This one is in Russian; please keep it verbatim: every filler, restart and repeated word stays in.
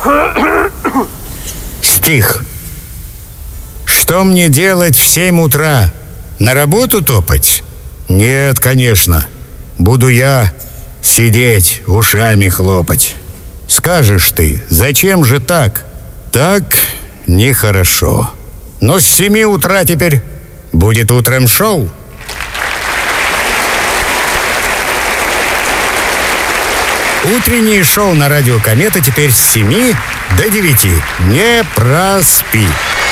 Стих. Что мне делать в семь утра? На работу топать? Нет, конечно. Буду я сидеть, ушами хлопать. Скажешь ты, зачем же так? Так нехорошо. Но с семи утра теперь будет утром шоу. Утреннее шоу на радио «Комета» теперь с семи до девяти. Не проспи.